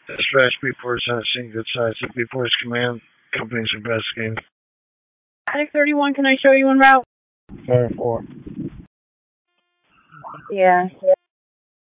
Dispatch B4 is not seeing good sides. B4's command company's investigating. Attic 31, can I show you en route? Fire 4. Yeah.